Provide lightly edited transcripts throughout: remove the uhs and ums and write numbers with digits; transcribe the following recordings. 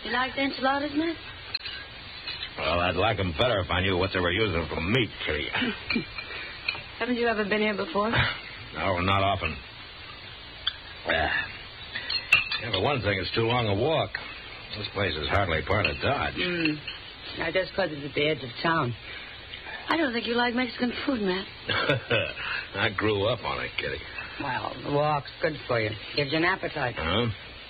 You like the enchiladas, Matt? Well, I'd like them better if I knew what they were using for meat, Kitty. Haven't you ever been here before? No, not often. Yeah, for one thing, it's too long a walk. This place is hardly part of Dodge. Now, just because it's at the edge of town. I don't think you like Mexican food, Matt. I grew up on it, Kitty. Well, the walk's good for you. Gives you an appetite. Huh?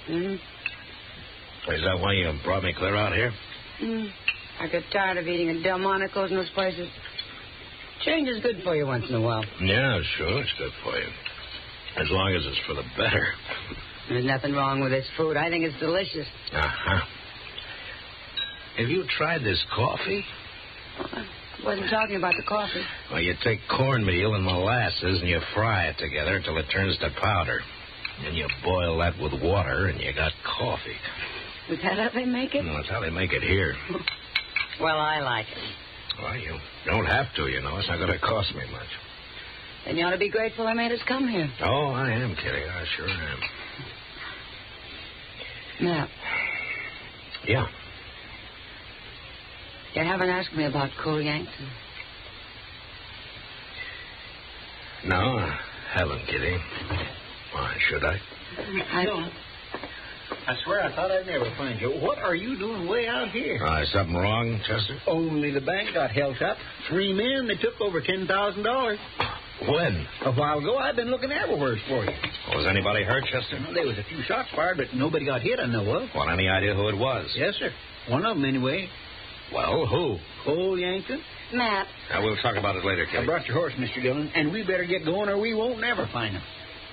Is that why you brought me clear out here? I get tired of eating at Delmonico's and those places. Change is good for you once in a while. Yeah, sure, it's good for you. As long as it's for the better. There's nothing wrong with this food. I think it's delicious. Uh-huh. Have you tried this coffee? I wasn't talking about the coffee. Well, you take cornmeal and molasses and you fry it together until it turns to powder. Then you boil that with water and you got coffee. Is that how they make it? Well, that's how they make it here. Well, I like it. Well, you don't have to, you know. It's not going to cost me much. Then you ought to be grateful I made us come here. Oh, I am, Kitty. I sure am. Now. Yeah. You haven't asked me about Cole Yankton. No, I haven't, Kitty. Why should I? I swear I thought I'd never find you. What are you doing way out here? Is something wrong, Chester? Only the bank got held up. 3 men, they took over $10,000. When? A while ago, I've been looking everywhere for you. Was anybody hurt, Chester? There was a few shots fired, but nobody got hit, I know of. Well, any idea who it was? Yes, sir. One of them, anyway. Well, who? Cole Yankton. Matt. We'll talk about it later, Kitty. I brought your horse, Mr. Dillon, and we better get going or we won't never find him.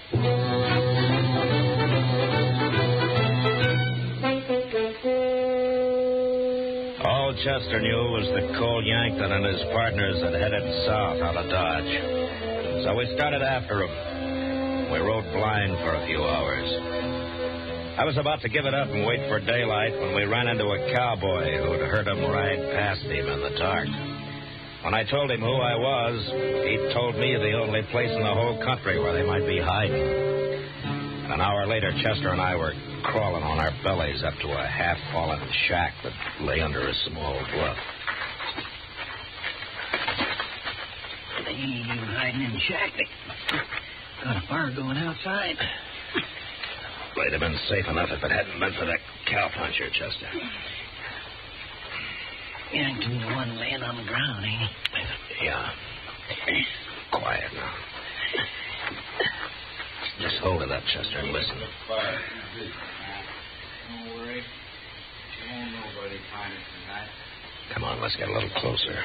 All Chester knew was that Cole Yankton and his partners had headed south out of Dodge. So we started after him. We rode blind for a few hours. I was about to give it up and wait for daylight when we ran into a cowboy who'd heard him ride past him in the dark. When I told him who I was, he told me the only place in the whole country where they might be hiding. An hour later, Chester and I were crawling on our bellies up to a half-fallen shack that lay under a small bluff. They ain't even hiding in the shack. They got a fire going outside. They'd have been safe enough if it hadn't been for that cowpuncher, Chester. Yankton's the one laying on the ground, ain't he? Yeah. Quiet now. Just hold it up, Chester, and listen. Don't worry. Won't nobody find it tonight. Come on, let's get a little closer.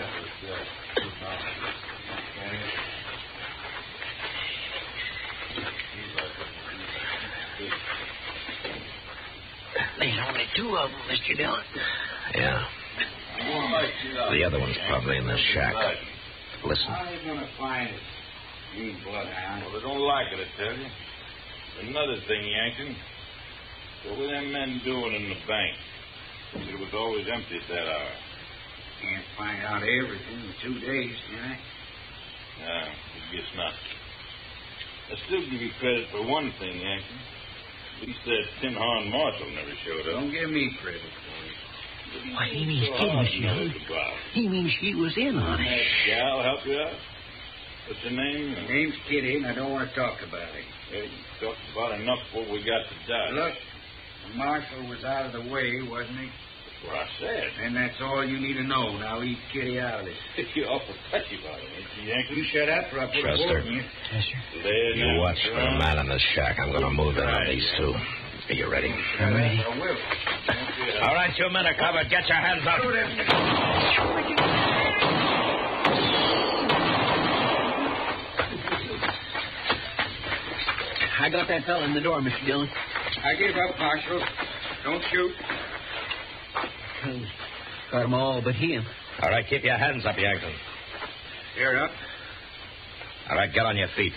There's only 2 of them, Mr. Dillon. Yeah. The other one's probably in this shack. Listen. How are you going to find it? You bloodhound. Well, they don't like it, I tell you. Another thing, Yankton. What were them men doing in the bank? It was always empty at that hour. Can't find out everything in 2 days, can I? No, I guess not. I still give you credit for one thing, Yankton. At least that Tin Horn Marshal never showed up. Don't give me credit for it. Why, he means Kitty. He means she was in on it. That gal help you out? What's her name? My name's Kitty, and I don't want to talk about it. Yeah, you talked about enough what we got to die. Look, the marshal was out of the way, wasn't he? That's what I said. And that's all you need to know. Now leave Kitty out of this. You're awful touchy about it, ain't you, Yankton? You shut up or I'll put a Chester. bolt in you. There You now, watch for the son. man in the shack. I'm going to move in on these 2. Are you ready? I'm ready. I will. All right, you men are covered. Get your hands up. I got that fella in the door, Mr. Dillon. I give up, Marshal. Don't shoot. Got 'em all but him. All right, keep your hands up, Yankton. You're up. All right, get on your feet.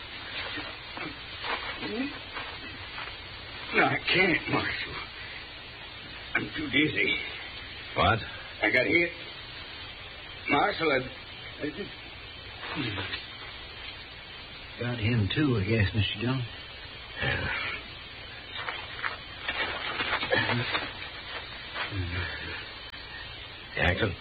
No, I can't, Marshal. I'm too dizzy. What? I got hit. Marshal, I just... Got him, too, I guess, Mr. Dillon. Yeah. Yankton?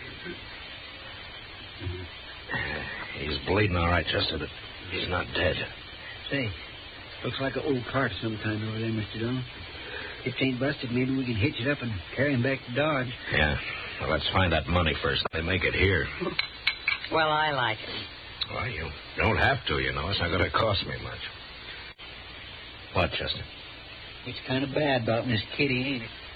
He's bleeding all right, Chester, but he's not dead. Say, looks like an old cart of some kind over there, Mr. Dillon. If it ain't busted, maybe we can hitch it up and carry him back to Dodge. Yeah. Well, let's find that money first. They make it here. Well, I like it. Well, you don't have to, you know. It's not going to cost me much. What, Chester? It's kind of bad about Miss Kitty, ain't it?